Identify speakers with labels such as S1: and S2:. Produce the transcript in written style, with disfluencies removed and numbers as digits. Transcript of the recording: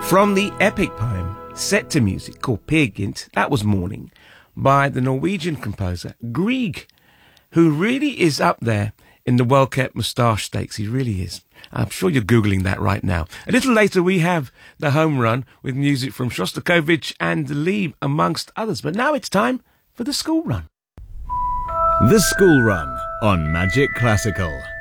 S1: From the epic poem set to music called Peer Gynt, that was Morning, by the Norwegian composer Grieg, who really is up there in the well-kept moustache stakes. He really is. I'm sure you're Googling that right now. A little later, we have the home run with music from Shostakovich and Lee, amongst others. But now it's time for the school run.
S2: The School Run on Magic Classical.